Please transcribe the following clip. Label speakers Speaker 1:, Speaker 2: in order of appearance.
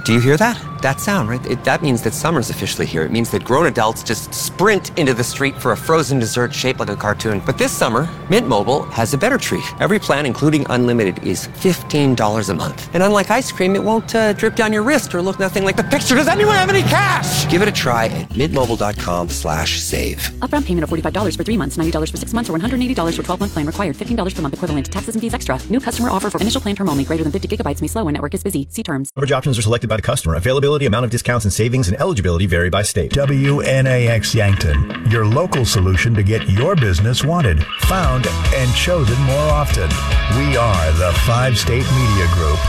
Speaker 1: Do you hear that? That sound, right? That means that summer's officially here. It means that grown adults just sprint into the street for a frozen dessert shaped like a cartoon. But this summer, Mint Mobile has a better treat. Every plan, including unlimited, is $15 a month. And unlike ice cream, it won't drip down your wrist or look nothing like the picture. Does anyone have any cash? Give it a try at mintmobile.com/save.
Speaker 2: Upfront payment of $45 for 3 months, $90 for 6 months, or $180 for 12-month plan required. $15 per month equivalent. Taxes and fees extra. New customer offer for initial plan term only. Greater than 50 gigabytes may slow when network is busy. See terms.
Speaker 3: Coverage options are selected by the customer. Availability, amount of discounts and savings, and eligibility vary by state.
Speaker 4: WNAX Yankton, your local solution to get your business wanted, found, and chosen more often. We are the 5-State Media Group.